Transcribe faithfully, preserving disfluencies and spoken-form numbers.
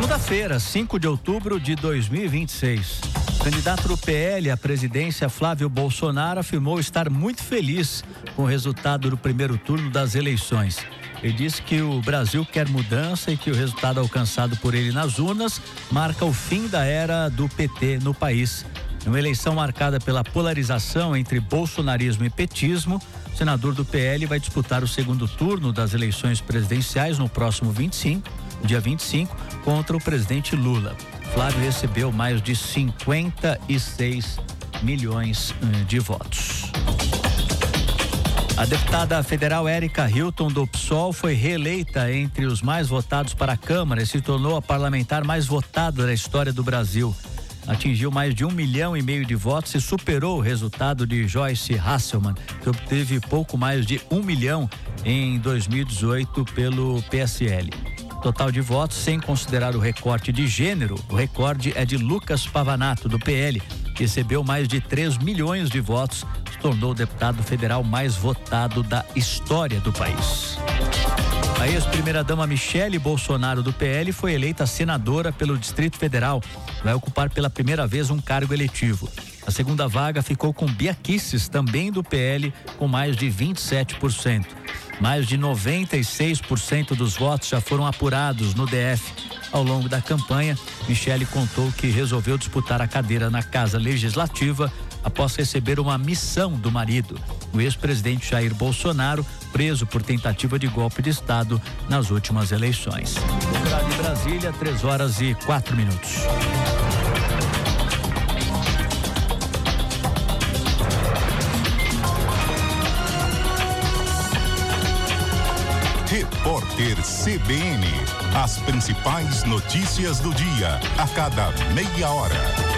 Segunda-feira, cinco de outubro de dois mil e vinte e seis. O candidato do P L à presidência, Flávio Bolsonaro, afirmou estar muito feliz com o resultado do primeiro turno das eleições. Ele disse que o Brasil quer mudança e que o resultado alcançado por ele nas urnas marca o fim da era do P T no país. Em uma eleição marcada pela polarização entre bolsonarismo e petismo, o senador do P L vai disputar o segundo turno das eleições presidenciais no próximo vinte e cinco, dia vinte e cinco, contra o presidente Lula. Flávio recebeu mais de cinquenta e seis milhões de votos. A deputada federal Érica Hilton do P SOL foi reeleita entre os mais votados para a Câmara e se tornou a parlamentar mais votada da história do Brasil. Atingiu mais de um milhão e meio de votos e superou o resultado de Joyce Hasselmann, que obteve pouco mais de um milhão em dois mil e dezoito pelo P S L. Total de votos, sem considerar o recorte de gênero, o recorde é de Lucas Pavanato, do P L, que recebeu mais de três milhões de votos, se tornou o deputado federal mais votado da história do país. A ex-primeira-dama Michele Bolsonaro, do P L, foi eleita senadora pelo Distrito Federal. Vai ocupar pela primeira vez um cargo eletivo. A segunda vaga ficou com Bia Kicis, também do P L, com mais de vinte e sete por cento. Mais de noventa e seis por cento dos votos já foram apurados no D F. Ao longo da campanha, Michele contou que resolveu disputar a cadeira na Casa Legislativa após receber uma missão do marido, o ex-presidente Jair Bolsonaro, preso por tentativa de golpe de Estado nas últimas eleições. Horário de Brasília, três horas e quatro minutos. Repórter C B N. As principais notícias do dia, a cada meia hora.